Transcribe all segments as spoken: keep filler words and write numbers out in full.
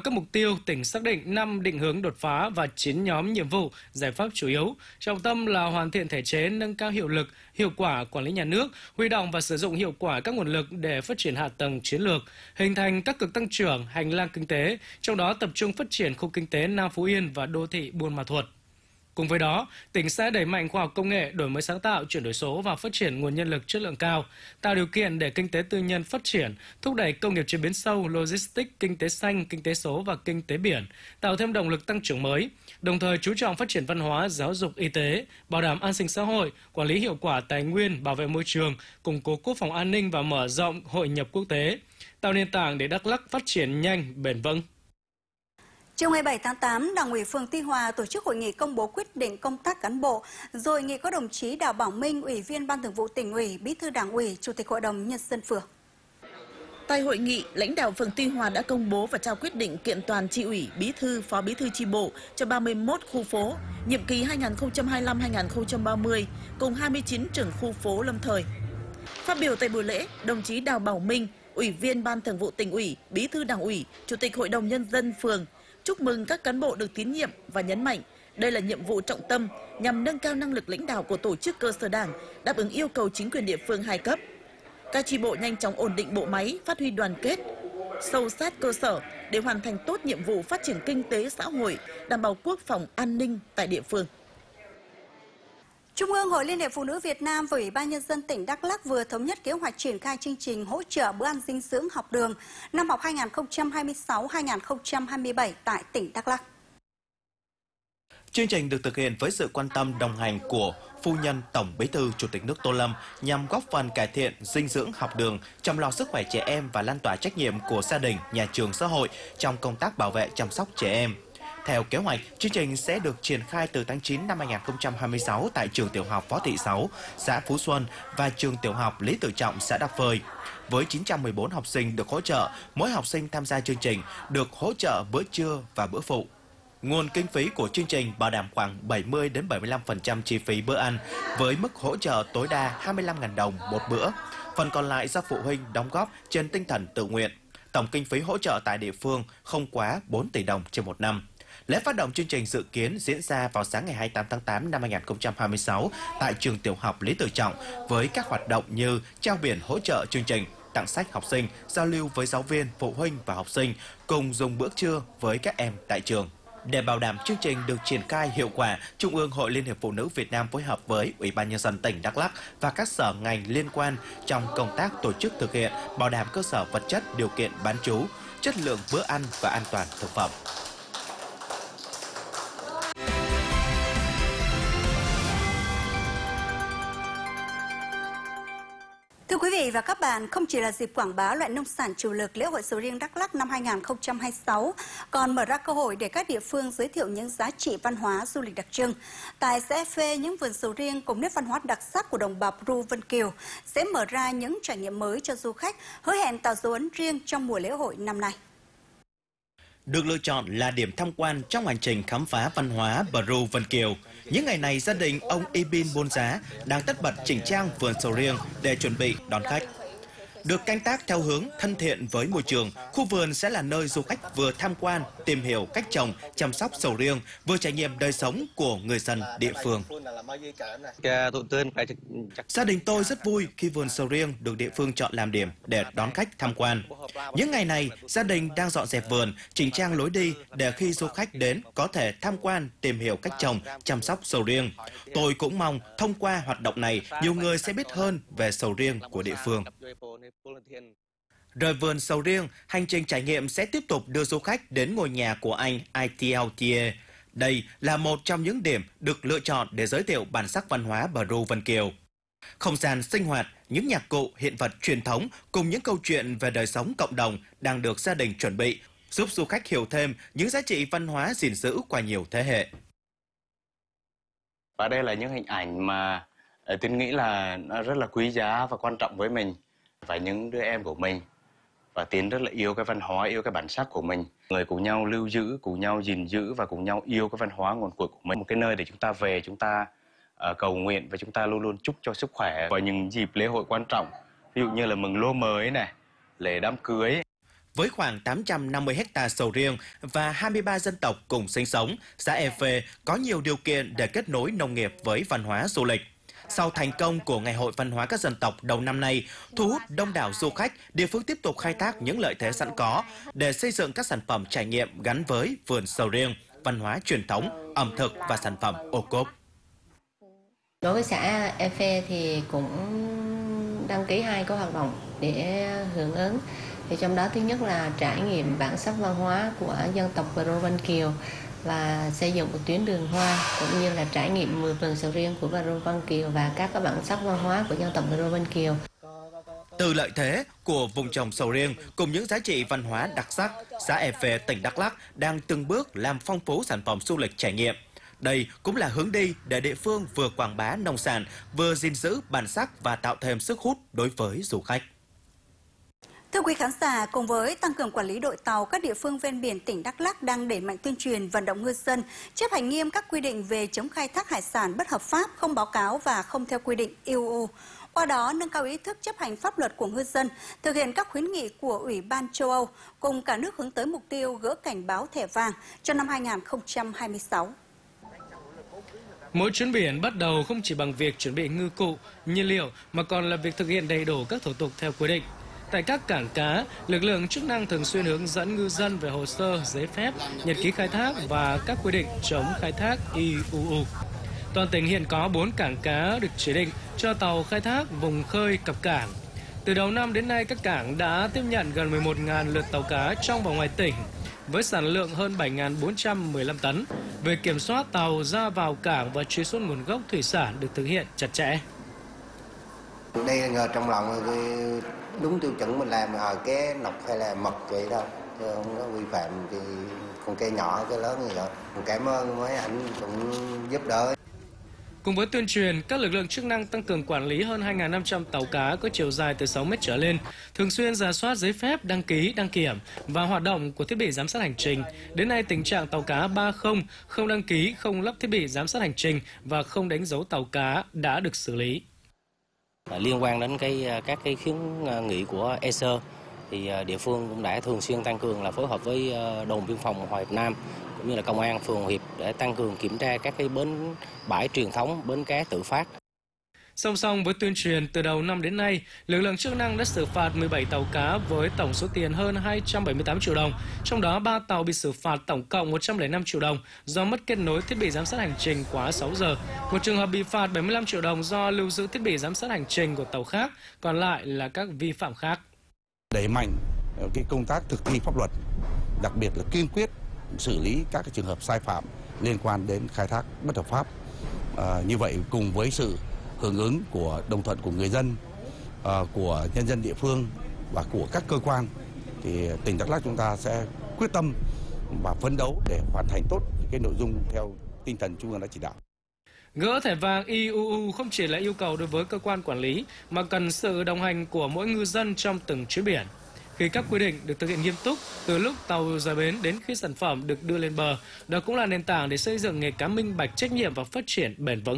các mục tiêu, tỉnh xác định năm định hướng đột phá và chín nhóm nhiệm vụ, giải pháp chủ yếu. Trọng tâm là hoàn thiện thể chế, nâng cao hiệu lực, hiệu quả quản lý nhà nước, huy động và sử dụng hiệu quả các nguồn lực để phát triển hạ tầng chiến lược, hình thành các cực tăng trưởng, hành lang kinh tế, trong đó tập trung phát triển khu kinh tế Nam Phú Yên và đô thị Buôn Ma Thuột. Cùng với đó, tỉnh sẽ đẩy mạnh khoa học công nghệ, đổi mới sáng tạo, chuyển đổi số và phát triển nguồn nhân lực chất lượng cao, tạo điều kiện để kinh tế tư nhân phát triển, thúc đẩy công nghiệp chế biến sâu, logistics, kinh tế xanh, kinh tế số và kinh tế biển, tạo thêm động lực tăng trưởng mới, đồng thời chú trọng phát triển văn hóa, giáo dục, y tế, bảo đảm an sinh xã hội, quản lý hiệu quả tài nguyên, bảo vệ môi trường, củng cố quốc phòng an ninh và mở rộng hội nhập quốc tế, tạo nền tảng để Đắk Lắk phát triển nhanh, bền vững. Chiều ngày bảy tháng tám, Đảng ủy phường Tuy Hòa tổ chức hội nghị công bố quyết định công tác cán bộ. Rồi hội nghị có đồng chí Đào Bảo Minh, Ủy viên Ban Thường vụ Tỉnh ủy, Bí thư Đảng ủy, Chủ tịch Hội đồng Nhân dân phường. Tại hội nghị, lãnh đạo phường Tuy Hòa đã công bố và trao quyết định kiện toàn chi ủy, bí thư, phó bí thư chi bộ cho ba mươi mốt khu phố, nhiệm kỳ hai nghìn không trăm hai mươi lăm đến hai nghìn không trăm ba mươi, cùng hai mươi chín trưởng khu phố lâm thời. Phát biểu tại buổi lễ, đồng chí Đào Bảo Minh, Ủy viên Ban Thường vụ Tỉnh ủy, Bí thư Đảng ủy, Chủ tịch Hội đồng Nhân dân phường chúc mừng các cán bộ được tín nhiệm và nhấn mạnh đây là nhiệm vụ trọng tâm nhằm nâng cao năng lực lãnh đạo của tổ chức cơ sở đảng, đáp ứng yêu cầu chính quyền địa phương hai cấp. Các chi bộ nhanh chóng ổn định bộ máy, phát huy đoàn kết, sâu sát cơ sở để hoàn thành tốt nhiệm vụ phát triển kinh tế xã hội, đảm bảo quốc phòng an ninh tại địa phương. Trung ương Hội Liên hiệp Phụ nữ Việt Nam và Ủy ban Nhân dân tỉnh Đắk Lắk vừa thống nhất kế hoạch triển khai chương trình hỗ trợ bữa ăn dinh dưỡng học đường năm học hai nghìn không trăm hai mươi sáu hai nghìn không trăm hai mươi bảy tại tỉnh Đắk Lắk. Chương trình được thực hiện với sự quan tâm đồng hành của Phu nhân Tổng Bí thư Chủ tịch nước Tô Lâm nhằm góp phần cải thiện dinh dưỡng học đường, chăm lo sức khỏe trẻ em và lan tỏa trách nhiệm của gia đình, nhà trường, xã hội trong công tác bảo vệ chăm sóc trẻ em. Theo kế hoạch, chương trình sẽ được triển khai từ tháng chín năm hai nghìn không trăm hai mươi sáu tại trường tiểu học Võ Thị Sáu, xã Phú Xuân và trường tiểu học Lý Tự Trọng, xã Đắk Phơi. Với chín trăm mười bốn học sinh được hỗ trợ, mỗi học sinh tham gia chương trình được hỗ trợ bữa trưa và bữa phụ. Nguồn kinh phí của chương trình bảo đảm khoảng bảy mươi đến bảy mươi lăm phần trăm chi phí bữa ăn với mức hỗ trợ tối đa hai mươi lăm nghìn đồng một bữa. Phần còn lại do phụ huynh đóng góp trên tinh thần tự nguyện. Tổng kinh phí hỗ trợ tại địa phương không quá bốn tỷ đồng trên một năm. Lễ phát động chương trình dự kiến diễn ra vào sáng ngày hai mươi tám tháng tám năm hai nghìn không trăm hai mươi sáu tại trường tiểu học Lý Tự Trọng với các hoạt động như trao biển hỗ trợ chương trình, tặng sách học sinh, giao lưu với giáo viên, phụ huynh và học sinh, cùng dùng bữa trưa với các em tại trường. Để bảo đảm chương trình được triển khai hiệu quả, Trung ương Hội Liên hiệp Phụ nữ Việt Nam phối hợp với Ủy ban Nhân dân tỉnh Đắk Lắk và các sở ngành liên quan trong công tác tổ chức thực hiện, bảo đảm cơ sở vật chất, điều kiện bán trú, chất lượng bữa ăn và an toàn thực phẩm. Thưa quý vị và các bạn, không chỉ là dịp quảng bá loại nông sản chủ lực, lễ hội sầu riêng Đắk Lắk năm hai nghìn không trăm hai mươi sáu còn mở ra cơ hội để các địa phương giới thiệu những giá trị văn hóa du lịch đặc trưng. Tại xã Phê, những vườn sầu riêng cùng nét văn hóa đặc sắc của đồng bào Ru Vân Kiều sẽ mở ra những trải nghiệm mới cho du khách, hứa hẹn tạo dấu ấn riêng trong mùa lễ hội năm nay. Được lựa chọn là điểm tham quan trong hành trình khám phá văn hóa Ru Vân Kiều. Những ngày này, gia đình ông Ibin Bôn Giá đang tất bật chỉnh trang vườn sầu riêng để chuẩn bị đón khách. Được canh tác theo hướng thân thiện với môi trường, khu vườn sẽ là nơi du khách vừa tham quan, tìm hiểu cách trồng, chăm sóc sầu riêng, vừa trải nghiệm đời sống của người dân địa phương. Gia đình tôi rất vui khi vườn sầu riêng được địa phương chọn làm điểm để đón khách tham quan. Những ngày này, gia đình đang dọn dẹp vườn, chỉnh trang lối đi để khi du khách đến có thể tham quan, tìm hiểu cách trồng, chăm sóc sầu riêng. Tôi cũng mong thông qua hoạt động này, nhiều người sẽ biết hơn về sầu riêng của địa phương. Rời vườn sầu riêng, hành trình trải nghiệm sẽ tiếp tục đưa du khách đến ngôi nhà của anh Aitiautie. Đây là một trong những điểm được lựa chọn để giới thiệu bản sắc văn hóa Ru Vân Kiều. Không gian sinh hoạt, những nhạc cụ, hiện vật truyền thống cùng những câu chuyện về đời sống cộng đồng đang được gia đình chuẩn bị, giúp du khách hiểu thêm những giá trị văn hóa gìn giữ qua nhiều thế hệ. Và đây là những hình ảnh mà Tiến nghĩ là nó rất là quý giá và quan trọng với mình và những đứa em của mình. Và Tiến rất là yêu cái văn hóa, yêu cái bản sắc của mình. Người cùng nhau lưu giữ, cùng nhau gìn giữ và cùng nhau yêu cái văn hóa nguồn cội của mình. Một cái nơi để chúng ta về, chúng ta uh, cầu nguyện và chúng ta luôn luôn chúc cho sức khỏe vào những dịp lễ hội quan trọng. Ví dụ như là mừng lúa mới này, lễ đám cưới. với khoảng tám trăm năm mươi héc-ta sầu riêng và hai mươi ba dân tộc cùng sinh sống, xã E Phê có nhiều điều kiện để kết nối nông nghiệp với văn hóa du lịch. Sau thành công của Ngày hội văn hóa các dân tộc đầu năm nay, thu hút đông đảo du khách, địa phương tiếp tục khai thác những lợi thế sẵn có để xây dựng các sản phẩm trải nghiệm gắn với vườn sầu riêng, văn hóa truyền thống, ẩm thực và sản phẩm ô cốp. Đối với xã E Phê thì cũng đăng ký hai cái hoạt động để hưởng ứng. Thì trong đó thứ nhất là trải nghiệm bản sắc văn hóa của dân tộc Pờ-rô Vân Kiều và xây dựng một tuyến đường hoa, cũng như là trải nghiệm mười vườn sầu riêng của Pờ-rô Vân Kiều và các cái bản sắc văn hóa của dân tộc Pờ-rô Vân Kiều. Từ lợi thế của vùng trồng sầu riêng cùng những giá trị văn hóa đặc sắc, xã E Phê, tỉnh Đắk Lắk đang từng bước làm phong phú sản phẩm du lịch trải nghiệm. Đây cũng là hướng đi để địa phương vừa quảng bá nông sản, vừa gìn giữ bản sắc và tạo thêm sức hút đối với du khách. Thưa quý khán giả, cùng với tăng cường quản lý đội tàu, các địa phương ven biển tỉnh Đắk Lắk đang đẩy mạnh tuyên truyền vận động ngư dân chấp hành nghiêm các quy định về chống khai thác hải sản bất hợp pháp, không báo cáo và không theo quy định e u. Qua đó, nâng cao ý thức chấp hành pháp luật của ngư dân, thực hiện các khuyến nghị của Ủy ban châu Âu, cùng cả nước hướng tới mục tiêu gỡ cảnh báo thẻ vàng cho năm hai nghìn không trăm hai mươi sáu. Mỗi chuyến biển bắt đầu không chỉ bằng việc chuẩn bị ngư cụ, nhiên liệu mà còn là việc thực hiện đầy đủ các thủ tục theo quy định. Tại các cảng cá, lực lượng chức năng thường xuyên hướng dẫn ngư dân về hồ sơ, giấy phép, nhật ký khai thác và các quy định chống khai thác e u. Toàn tỉnh hiện có bốn cảng cá được chỉ định cho tàu khai thác vùng khơi cập cảng. Từ đầu năm đến nay, các cảng đã tiếp nhận gần mười một nghìn lượt tàu cá trong và ngoài tỉnh, với sản lượng hơn bảy nghìn bốn trăm mười lăm tấn. Việc kiểm soát tàu ra vào cảng và truy xuất nguồn gốc thủy sản được thực hiện chặt chẽ. Đây ngờ trong lòng đúng tiêu chuẩn mình làm ở cái nọc hay là mật vậy đâu, chứ không có vi phạm thì con cây nhỏ cái lớn như vậy. Cảm ơn mấy anh cũng giúp đỡ. Cùng với tuyên truyền, các lực lượng chức năng tăng cường quản lý hơn hai nghìn năm trăm tàu cá có chiều dài từ sáu mét trở lên, thường xuyên rà soát giấy phép, đăng ký, đăng kiểm và hoạt động của thiết bị giám sát hành trình. Đến nay, tình trạng tàu cá ba không, không đăng ký, không lắp thiết bị giám sát hành trình và không đánh dấu tàu cá đã được xử lý. Liên quan đến cái các cái khuyến nghị của e xê, thì địa phương cũng đã thường xuyên tăng cường là phối hợp với đồn biên phòng Hòa Hiệp Nam cũng như là công an phường Hòa Hiệp để tăng cường kiểm tra các cái bến bãi truyền thống, bến cá tự phát. Song song với tuyên truyền, từ đầu năm đến nay, lực lượng chức năng đã xử phạt mười bảy tàu cá với tổng số tiền hơn hai trăm bảy mươi tám triệu đồng. Trong đó, ba tàu bị xử phạt tổng cộng một trăm lẻ năm triệu đồng do mất kết nối thiết bị giám sát hành trình quá sáu giờ. Một trường hợp bị phạt bảy mươi lăm triệu đồng do lưu giữ thiết bị giám sát hành trình của tàu khác, còn lại là các vi phạm khác. Đẩy mạnh cái công tác thực thi pháp luật, đặc biệt là kiên quyết xử lý các cái trường hợp sai phạm liên quan đến khai thác bất hợp pháp. À, như vậy cùng với sự hưởng ứng của đồng thuận của người dân, uh, của nhân dân địa phương và của các cơ quan, thì tỉnh Đắk Lắk chúng ta sẽ quyết tâm và phấn đấu để hoàn thành tốt cái nội dung theo tinh thần Trung ương đã chỉ đạo. Gỡ thẻ vàng e u không chỉ là yêu cầu đối với cơ quan quản lý mà cần sự đồng hành của mỗi ngư dân trong từng chuyến biển. Khi các quy định được thực hiện nghiêm túc, từ lúc tàu rời bến đến khi sản phẩm được đưa lên bờ, đó cũng là nền tảng để xây dựng nghề cá minh bạch, trách nhiệm và phát triển bền vững.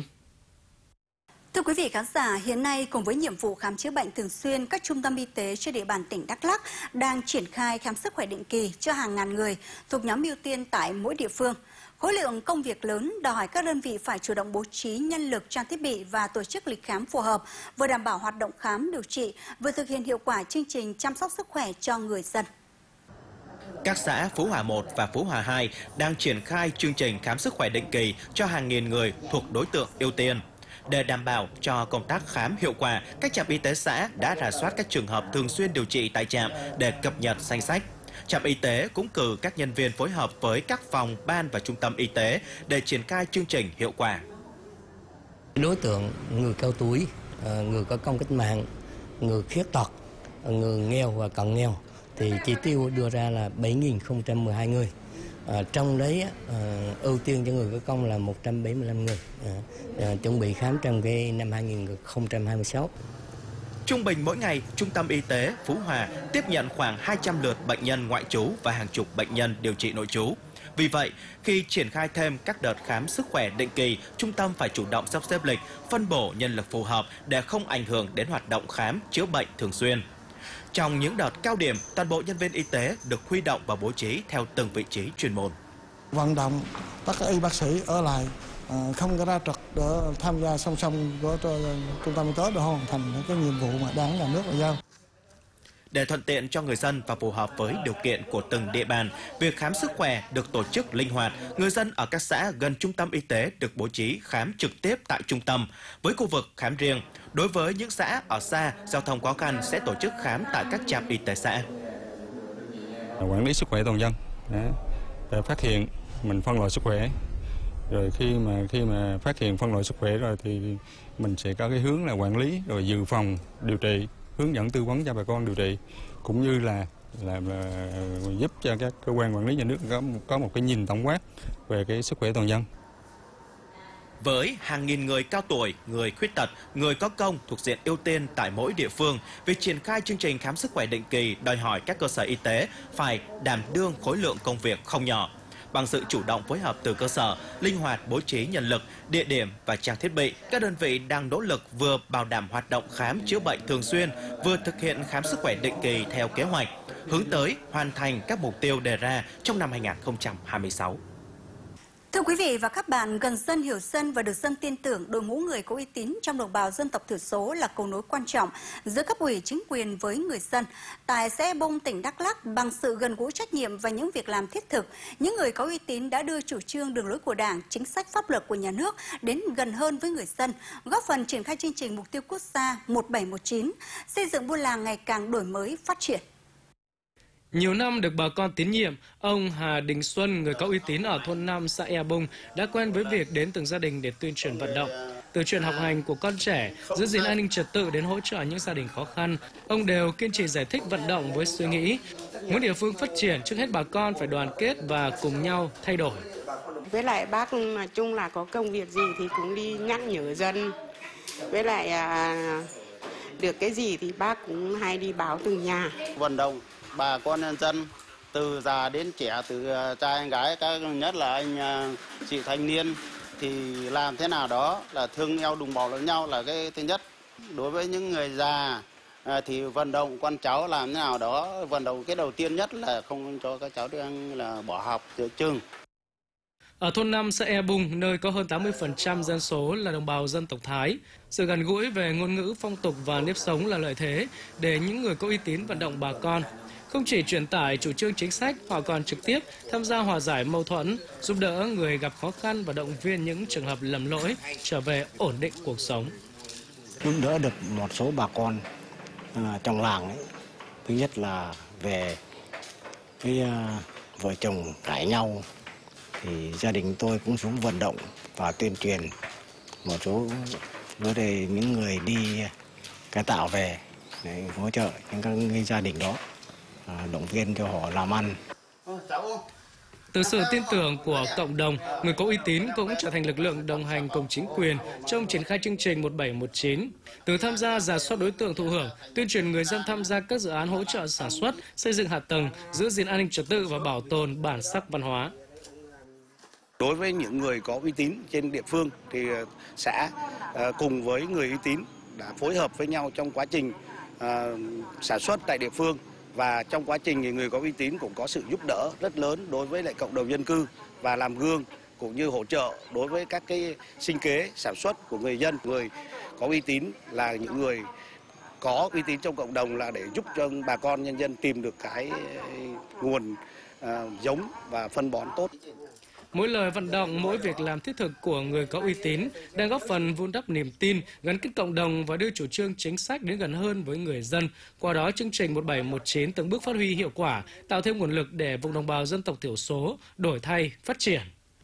Thưa quý vị khán giả, hiện nay cùng với nhiệm vụ khám chữa bệnh thường xuyên, các trung tâm y tế trên địa bàn tỉnh Đắk Lắk đang triển khai khám sức khỏe định kỳ cho hàng ngàn người thuộc nhóm ưu tiên tại mỗi địa phương. Khối lượng công việc lớn đòi hỏi các đơn vị phải chủ động bố trí nhân lực, trang thiết bị và tổ chức lịch khám phù hợp, vừa đảm bảo hoạt động khám điều trị, vừa thực hiện hiệu quả chương trình chăm sóc sức khỏe cho người dân. Các xã Phú Hòa một và Phú Hòa hai đang triển khai chương trình khám sức khỏe định kỳ cho hàng nghìn người thuộc đối tượng ưu tiên. Để đảm bảo cho công tác khám hiệu quả, các trạm y tế xã đã rà soát các trường hợp thường xuyên điều trị tại trạm để cập nhật danh sách. Trạm y tế cũng cử các nhân viên phối hợp với các phòng, ban và trung tâm y tế để triển khai chương trình hiệu quả. Đối tượng người cao tuổi, người có công cách mạng, người khuyết tật, người nghèo và cận nghèo thì chỉ tiêu đưa ra là bảy nghìn không trăm mười hai người. À, trong đấy à, ưu tiên cho người có công là một trăm bảy mươi lăm người à, à, chuẩn bị khám trong cái năm hai nghìn không trăm hai mươi sáu. Trung bình mỗi ngày, Trung tâm Y tế Phú Hòa tiếp nhận khoảng hai trăm lượt bệnh nhân ngoại trú và hàng chục bệnh nhân điều trị nội trú. Vì vậy, khi triển khai thêm các đợt khám sức khỏe định kỳ, trung tâm phải chủ động sắp xếp lịch, phân bổ nhân lực phù hợp để không ảnh hưởng đến hoạt động khám chữa bệnh thường xuyên. Trong những đợt cao điểm, toàn bộ nhân viên y tế được huy động và bố trí theo từng vị trí chuyên môn. Vận động tất cả y bác sĩ ở lại, không có ra trực để tham gia song song với trung tâm y tế để hoàn thành cái nhiệm vụ mà Đảng, Nhà nước đã giao. Để thuận tiện cho người dân và phù hợp với điều kiện của từng địa bàn, việc khám sức khỏe được tổ chức linh hoạt. Người dân ở các xã gần trung tâm y tế được bố trí khám trực tiếp tại trung tâm, với khu vực khám riêng. Đối với những xã ở xa, giao thông khó khăn sẽ tổ chức khám tại các trạm y tế xã. Quản lý sức khỏe toàn dân, để phát hiện mình phân loại sức khỏe. Rồi khi mà khi mà phát hiện phân loại sức khỏe rồi thì mình sẽ có cái hướng là quản lý, rồi dự phòng điều trị, hướng dẫn tư vấn cho bà con điều trị, cũng như là là, là giúp cho các cơ quan quản lý nhà nước có có một cái nhìn tổng quát về cái sức khỏe toàn dân. Với hàng nghìn người cao tuổi, người khuyết tật, người có công thuộc diện ưu tiên tại mỗi địa phương, việc triển khai chương trình khám sức khỏe định kỳ đòi hỏi các cơ sở y tế phải đảm đương khối lượng công việc không nhỏ. Bằng sự chủ động phối hợp từ cơ sở, linh hoạt bố trí nhân lực, địa điểm và trang thiết bị, các đơn vị đang nỗ lực vừa bảo đảm hoạt động khám chữa bệnh thường xuyên, vừa thực hiện khám sức khỏe định kỳ theo kế hoạch, hướng tới hoàn thành các mục tiêu đề ra trong năm hai nghìn không trăm hai mươi sáu. Thưa quý vị và các bạn, gần dân hiểu dân và được dân tin tưởng, đội ngũ người có uy tín trong đồng bào dân tộc thiểu số là cầu nối quan trọng giữa cấp ủy chính quyền với người dân. Tại xã Bông, tỉnh Đắk Lắk, bằng sự gần gũi trách nhiệm và những việc làm thiết thực, những người có uy tín đã đưa chủ trương đường lối của Đảng, chính sách pháp luật của nhà nước đến gần hơn với người dân, góp phần triển khai chương trình mục tiêu quốc gia một bảy một chín, xây dựng buôn làng ngày càng đổi mới, phát triển. Nhiều năm được bà con tín nhiệm, ông Hà Đình Xuân, người có uy tín ở thôn năm xã Ea Bung, đã quen với việc đến từng gia đình để tuyên truyền vận động. Từ chuyện học hành của con trẻ, giữ gìn an ninh trật tự đến hỗ trợ những gia đình khó khăn, ông đều kiên trì giải thích vận động với suy nghĩ. Muốn địa phương phát triển, trước hết bà con phải đoàn kết và cùng nhau thay đổi. Với lại bác nói chung là có công việc gì thì cũng đi nhắc nhở dân. Với lại à, được cái gì thì bác cũng hay đi báo từng nhà. Vận động bà con nhân dân từ già đến trẻ, từ trai anh gái, các nhất là anh chị thanh niên thì làm thế nào đó là thương nhau đùm bọc lẫn nhau là cái thứ nhất. Đối với những người già thì vận động con cháu làm thế nào đó, vận động cái đầu tiên nhất là không cho các cháu đang là bỏ học giữa chừng. Ở thôn năm xã E Bung, nơi có hơn tám mươi phần trăm dân số là đồng bào dân tộc Thái, sự gần gũi về ngôn ngữ, phong tục và nếp sống là lợi thế để những người có uy tín vận động bà con. Không chỉ truyền tải chủ trương chính sách, họ còn trực tiếp tham gia hòa giải mâu thuẫn, giúp đỡ người gặp khó khăn và động viên những trường hợp lầm lỗi trở về ổn định cuộc sống. Giúp đỡ được một số bà con à, trong làng ấy. Thứ nhất là về cái à, vợ chồng cãi nhau thì gia đình tôi cũng xuống vận động và tuyên truyền một số vấn đề những người đi cải tạo về để hỗ trợ những cái gia đình đó, à, động viên cho họ làm ăn. Từ sự tin tưởng của cộng đồng, người có uy tín cũng trở thành lực lượng đồng hành cùng chính quyền trong triển khai chương trình một bảy một chín. Từ tham gia rà soát đối tượng thụ hưởng, tuyên truyền người dân tham gia các dự án hỗ trợ sản xuất, xây dựng hạ tầng, giữ gìn an ninh trật tự và bảo tồn bản sắc văn hóa. Đối với những người có uy tín trên địa phương thì xã cùng với người uy tín đã phối hợp với nhau trong quá trình sản xuất tại địa phương. Và trong quá trình thì người có uy tín cũng có sự giúp đỡ rất lớn đối với lại cộng đồng dân cư và làm gương cũng như hỗ trợ đối với các cái sinh kế sản xuất của người dân. Người có uy tín là những người có uy tín trong cộng đồng là để giúp cho bà con nhân dân tìm được cái nguồn uh, giống và phân bón tốt. Mỗi lời vận động, mỗi việc làm thiết thực của người có uy tín đang góp phần vun đắp niềm tin, gắn kết cộng đồng và đưa chủ trương chính sách đến gần hơn với người dân. Qua đó, chương trình một bảy một chín từng bước phát huy hiệu quả, tạo thêm nguồn lực để vùng đồng bào dân tộc thiểu số đổi thay, phát triển.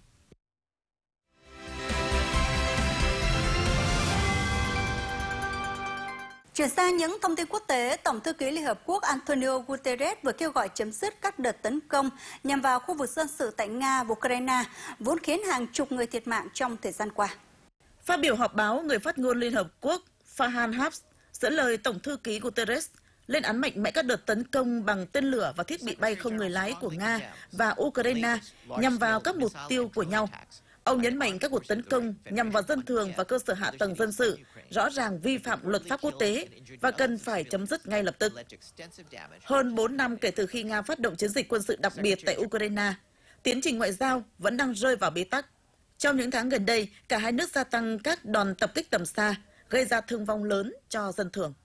Chuyển sang những thông tin quốc tế, Tổng thư ký Liên Hợp Quốc Antonio Guterres vừa kêu gọi chấm dứt các đợt tấn công nhằm vào khu vực dân sự tại Nga và Ukraine, vốn khiến hàng chục người thiệt mạng trong thời gian qua. Phát biểu họp báo, người phát ngôn Liên Hợp Quốc Farhan Haq dẫn lời Tổng thư ký Guterres lên án mạnh mẽ các đợt tấn công bằng tên lửa và thiết bị bay không người lái của Nga và Ukraine nhằm vào các mục tiêu của nhau. Ông nhấn mạnh các cuộc tấn công nhằm vào dân thường và cơ sở hạ tầng dân sự rõ ràng vi phạm luật pháp quốc tế và cần phải chấm dứt ngay lập tức. Hơn bốn năm kể từ khi Nga phát động chiến dịch quân sự đặc biệt tại Ukraine, tiến trình ngoại giao vẫn đang rơi vào bế tắc. Trong những tháng gần đây, cả hai nước gia tăng các đòn tập kích tầm xa, gây ra thương vong lớn cho dân thường.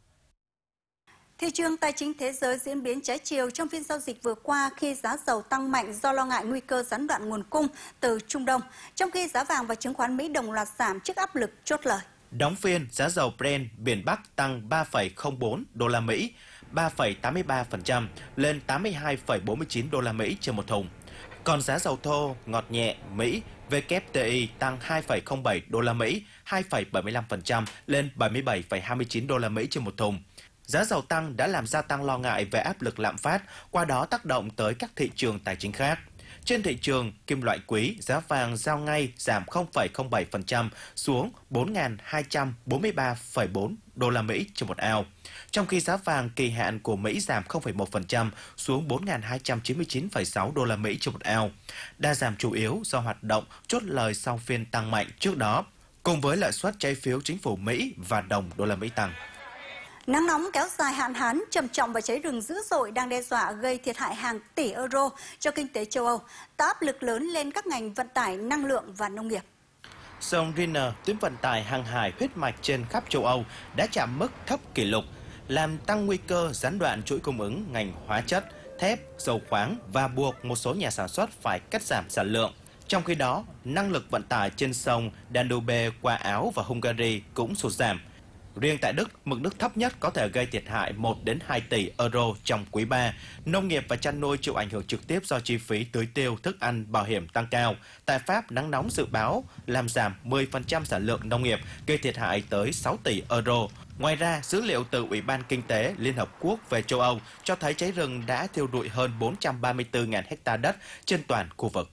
Thị trường tài chính thế giới diễn biến trái chiều trong phiên giao dịch vừa qua khi giá dầu tăng mạnh do lo ngại nguy cơ gián đoạn nguồn cung từ Trung Đông, trong khi giá vàng và chứng khoán Mỹ đồng loạt giảm trước áp lực chốt lời. Đóng phiên, giá dầu Brent biển Bắc tăng ba phẩy không bốn đô la Mỹ, ba phẩy tám mươi ba phần trăm lên tám mươi hai phẩy bốn mươi chín đô la Mỹ trên một thùng. Còn giá dầu thô ngọt nhẹ Mỹ W T I tăng hai phẩy không bảy đô la Mỹ, hai phẩy bảy mươi lăm phần trăm lên bảy mươi bảy phẩy hai mươi chín đô la Mỹ trên một thùng. Giá dầu tăng đã làm gia tăng lo ngại về áp lực lạm phát, qua đó tác động tới các thị trường tài chính khác. Trên thị trường kim loại quý, giá vàng giao ngay giảm không phẩy không bảy phần trăm xuống bốn nghìn hai trăm bốn mươi ba phẩy bốn đô la Mỹ trên một ao. Trong khi giá vàng kỳ hạn của Mỹ giảm không phẩy một phần trăm xuống bốn nghìn hai trăm chín mươi chín phẩy sáu đô la Mỹ trên một ao. Đa giảm chủ yếu do hoạt động chốt lời sau phiên tăng mạnh trước đó, cùng với lãi suất trái phiếu chính phủ Mỹ và đồng đô la Mỹ tăng. Nắng nóng kéo dài, hạn hán trầm trọng và cháy rừng dữ dội đang đe dọa gây thiệt hại hàng tỷ euro cho kinh tế châu Âu, tạo áp lực lớn lên các ngành vận tải, năng lượng và nông nghiệp. Sông Rhine, tuyến vận tải hàng hải huyết mạch trên khắp châu Âu, đã chạm mức thấp kỷ lục, làm tăng nguy cơ gián đoạn chuỗi cung ứng ngành hóa chất, thép, dầu khoáng và buộc một số nhà sản xuất phải cắt giảm sản lượng. Trong khi đó, năng lực vận tải trên sông Danube qua Áo và Hungary cũng sụt giảm. Riêng tại Đức, mực nước thấp nhất có thể gây thiệt hại một đến hai tỷ euro trong quý ba. Nông nghiệp và chăn nuôi chịu ảnh hưởng trực tiếp do chi phí tưới tiêu, thức ăn, bảo hiểm tăng cao. Tại Pháp, nắng nóng dự báo làm giảm mười phần trăm sản lượng nông nghiệp, gây thiệt hại tới sáu tỷ euro. Ngoài ra, dữ liệu từ Ủy ban Kinh tế Liên Hợp Quốc về châu Âu cho thấy cháy rừng đã thiêu rụi hơn bốn trăm ba mươi tư nghìn ha đất trên toàn khu vực.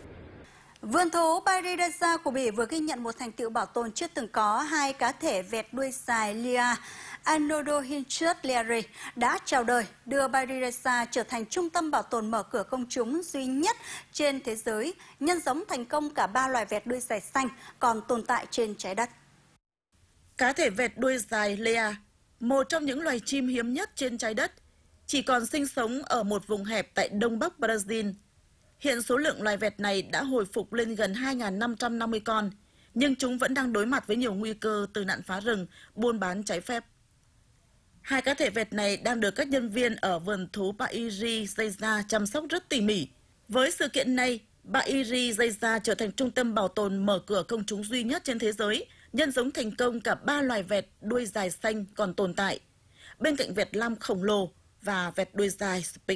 Vườn thú Paradisa của Bỉ vừa ghi nhận một thành tựu bảo tồn chưa từng có. Hai cá thể vẹt đuôi dài Lia Anodohinchus leari đã chào đời, đưa Paradisa trở thành trung tâm bảo tồn mở cửa công chúng duy nhất trên thế giới, nhân giống thành công cả ba loài vẹt đuôi dài xanh còn tồn tại trên trái đất. Cá thể vẹt đuôi dài Lea, một trong những loài chim hiếm nhất trên trái đất, chỉ còn sinh sống ở một vùng hẹp tại đông bắc Brazil. Hiện số lượng loài vẹt này đã hồi phục lên gần hai nghìn năm trăm năm mươi con, nhưng chúng vẫn đang đối mặt với nhiều nguy cơ từ nạn phá rừng, buôn bán trái phép. Hai cá thể vẹt này đang được các nhân viên ở vườn thú Bairi Zeisa chăm sóc rất tỉ mỉ. Với sự kiện này, Bairi Zeisa trở thành trung tâm bảo tồn mở cửa công chúng duy nhất trên thế giới, nhân giống thành công cả ba loài vẹt đuôi dài xanh còn tồn tại, bên cạnh vẹt lam khổng lồ và vẹt đuôi dài Spix.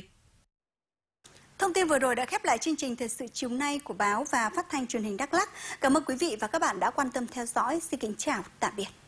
Thông tin vừa rồi đã khép lại chương trình Thời sự chiều nay của báo và phát thanh truyền hình Đắk Lắk. Cảm ơn quý vị và các bạn đã quan tâm theo dõi. Xin kính chào, tạm biệt.